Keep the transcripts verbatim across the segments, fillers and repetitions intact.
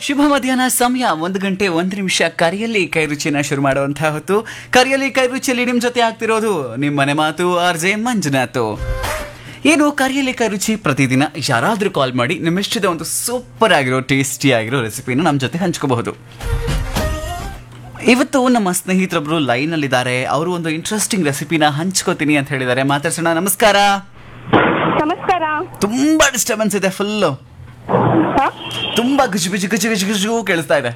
ಶುಭ ಮಧ್ಯಾಹ್ನ ಸಮಯ ಒಂದು ಗಂಟೆ ಒಂದು ನಿಮಿಷ. ಕರಿಯಲ್ಲಿ ಕೈ ರುಚಿನ ಶುರು ಮಾಡುವಂತಹ ಹೊತ್ತು. ಕರಿಯಲ್ಲಿ ಕೈ ರುಚಿಯಲ್ಲಿ ನಿಮ್ ಜೊತೆ ಆಗ್ತಿರೋದು ನಿಮ್ಮ ಮನೆ ಮಾತು ಆರ್ ಜೆ ಮಂಜುನಾಥ್. ಏನು ಕರಿಯಲ್ಲಿ ಕೈ ರುಚಿ ಪ್ರತಿದಿನ ಯಾರಾದ್ರೂ ಕಾಲ್ ಮಾಡಿ ನಿಮ್ಮಿಷ್ಟದ ಒಂದು ಸೂಪರ್ ಆಗಿರೋ ಟೇಸ್ಟಿ ಆಗಿರೋ ರೆಸಿಪಿನ ನಮ್ಮ ಜೊತೆ ಹಂಚ್ಕೋಬಹುದು. ಇವತ್ತು ನಮ್ಮ ಸ್ನೇಹಿತರೊಬ್ರು ಲೈನ್ ಅಲ್ಲಿ ಇದ್ದಾರೆ. ಅವರು ಒಂದು ಇಂಟ್ರೆಸ್ಟಿಂಗ್ ರೆಸಿಪಿನ ಹಂಚ್ಕೋತೀನಿ ಅಂತ ಹೇಳಿದ್ದಾರೆ. ಮಾತಾಡ್ಸೋಣ. ನಮಸ್ಕಾರ. ನಮಸ್ಕಾರ. ತುಂಬಾ ಡಿಸ್ಟರ್ಬೆನ್ಸ್ ಇದೆ. ಫುಲ್ ತುಂಬಾ ಗುಜು ಗುಜು ಗುಜು ಗುಜು ಗುಜು ಕೇಳಿಸ್ತಾ ಇದೆ.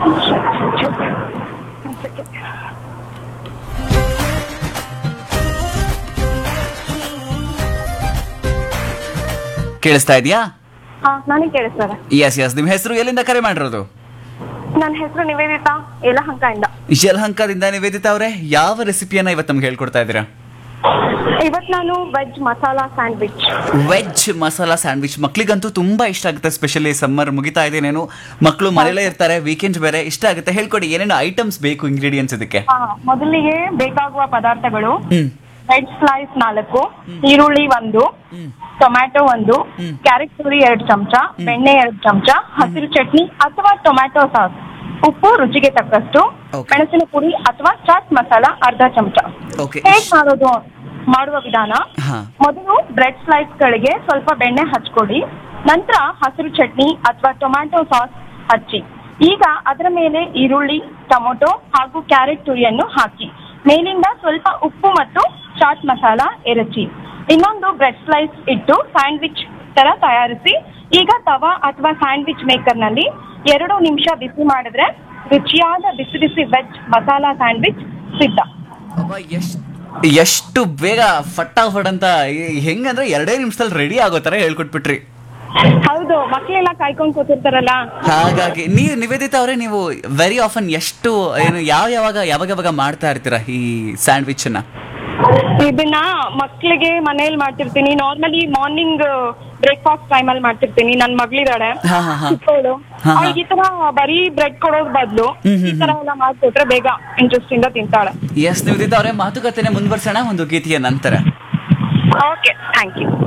ಕೇಳಿಸ್ತಾ ಇದೆಯಾ? ನನಗೆ ಕೇಳಿಸ್ತಾರೆ. S S. ನಿಮ್ಮ ಹೆಸರು, ಎಲ್ಲಿಂದ ಕರೆ ಮಾಡಿರೋದು? ನನ್ನ ಹೆಸರು ನಿವೇದಿತಾ, ಯಲಹಂಕದಿಂದ. ಯಲಹಂಕದಿಂದ ನಿವೇದಿತಾ ಅವರೇ, ಯಾವ ರೆಸಿಪಿಯನ್ನ ಇವತ್ತು ನಮ್ಗೆ ಹೇಳ್ಕೊಡ್ತಾ ಇದ್ದೀರಾ? ಇವತ್ತು ನಾನು veg masala sandwich. Veg masala sandwich ಮಕ್ಳಿಗಂತೂ ತುಂಬಾ ಇಷ್ಟ ಆಗುತ್ತೆ. ಸ್ಪೆಷಲಿ ಸಮ್ಮರ್ ಮುಗಿತಾ ಇದೇನೇನು, ಮಕ್ಕಳು ಮನೇಲೇ ಇರ್ತಾರೆ, ವೀಕೆಂಡ್ ಬೇರೆ, ಇಷ್ಟ ಆಗುತ್ತೆ. ಹೇಳ್ಕೊಡಿ, ಏನೇನು ಐಟಮ್ಸ್ ಬೇಕು, ಇಂಗ್ರೀಡಿಯೆಂಟ್ಸ್ ಇದಕ್ಕೆ? ಮೊದಲಿಗೆ ಬೇಕಾಗುವ ಪದಾರ್ಥಗಳು: ವೆಜ್ ಸ್ಲೈಸ್ ನಾಲ್ಕು, ಈರುಳ್ಳಿ ಒಂದು, ಟೊಮ್ಯಾಟೊ ಒಂದು, ಕ್ಯಾರೆಟ್ ತುರಿ ಎರಡು ಚಮಚ, ಬೆಣ್ಣೆ ಎರಡು ಚಮಚ, ಹಸಿರು ಚಟ್ನಿ ಅಥವಾ ಟೊಮ್ಯಾಟೊ ಸಾಸ್, ಉಪ್ಪು ರುಚಿಗೆ ತಕ್ಕಷ್ಟು, ಮೆಣಸಿನ ಪುಡಿ ಅಥವಾ ಚಾಟ್ ಮಸಾಲ ಅರ್ಧ ಚಮಚ. ಹೇಗ್ ಮಾಡೋದು? ಮಾಡುವ ವಿಧಾನ: ಮೊದಲು ಬ್ರೆಡ್ ಸ್ಲೈಸ್ ಗಳಿಗೆ ಸ್ವಲ್ಪ ಬೆಣ್ಣೆ ಹಚ್ಕೊಡಿ. ನಂತರ ಹಸಿರು ಚಟ್ನಿ ಅಥವಾ ಟೊಮ್ಯಾಟೊ ಸಾಸ್ ಹಚ್ಚಿ. ಈಗ ಅದರ ಮೇಲೆ ಈರುಳ್ಳಿ, ಟೊಮೊಟೊ ಹಾಗೂ ಕ್ಯಾರೆಟ್ ತುರಿಯನ್ನು ಹಾಕಿ. ಮೇಲಿಂದ ಸ್ವಲ್ಪ ಉಪ್ಪು ಮತ್ತು ಚಾಟ್ ಮಸಾಲ ಎರಚಿ. ಇನ್ನೊಂದು ಬ್ರೆಡ್ ಸ್ಲೈಸ್ ಇಟ್ಟು ಸ್ಯಾಂಡ್ವಿಚ್ ತರ ತಯಾರಿಸಿ. ಈಗ ತವಾ ಅಥವಾ ಸ್ಯಾಂಡ್ವಿಚ್ ಮೇಕರ್ ನಲ್ಲಿ ಎರಡು ನಿಮಿಷ ಬಿಸಿ ಮಾಡಿದ್ರೆ ರುಚಿಯಾದ ಬಿಸಿ ಬಿಸಿ ವೆಜ್ ಮಸಾಲಾ ಸ್ಯಾಂಡ್ವಿಚ್ ಸಿದ್ಧ. ಎಷ್ಟು ಬೇಗ ಫಟಾಫಟ್ ಅಂತ, ಹೆಂಗಂದ್ರೆ ಎರಡೇ ನಿಮಿಷದಲ್ಲಿ ರೆಡಿ ಆಗೋ ತರ ಹೇಳ್ಕೊಟ್ಬಿಟ್ರಿ. ಹೌದು, ಮಕ್ಕಳೆಲ್ಲ ಕಾಯ್ಕೊಂಡ್ ಕೂತಿರ್ತಾರಲ್ಲ, ಹಾಗಾಗಿ. ನೀವು ನಿವೇದಿತಾ ಅವರೇ, ನೀವು ವೆರಿ ಆಫನ್ ಎಷ್ಟು ಏನು ಯಾವ ಯಾವಾಗ ಯಾವಾಗ ಯಾವಾಗ ಮಾಡ್ತಾ ಇರ್ತೀರಾ ಈ ಸ್ಯಾಂಡ್ವಿಚ್ ನ? ಇದನ್ನ ಮಕ್ಳಿಗೆ ಮನೇಲಿ ಮಾಡ್ತಿರ್ತೀನಿ. ನಾರ್ಮಲಿ ಮಾರ್ನಿಂಗ್ ಬ್ರೇಕ್ಫಾಸ್ಟ್ ಟೈಮ್ ಅಲ್ಲಿ ಮಾಡ್ತಿರ್ತೀನಿ. ನನ್ ಮಗಳಿದ್ದಾಳೆ ಚಿಕ್ಕವಳು, ಅವಳಿಗೆ ಈ ತರ ಬರೀ ಬ್ರೆಡ್ ಕೊಡೋದ್ ಬದ್ಲು ಈ ತರ ಎಲ್ಲ ಮಾಡ್ಕೊಟ್ರೆ ಬೇಗ ಇಂಟ್ರೆಸ್ಟ್ ಇಂದ ತಿಂತಾಳೆ. ಎಸ್ ನಿವೇದಿತಾ ಅವರೇ, ಮಾತುಕತೆನೆ ಮುಂದುವರ್ಸೋಣ ಒಂದು ಗೀತೆಯ ನಂತರ. Okay, thank you.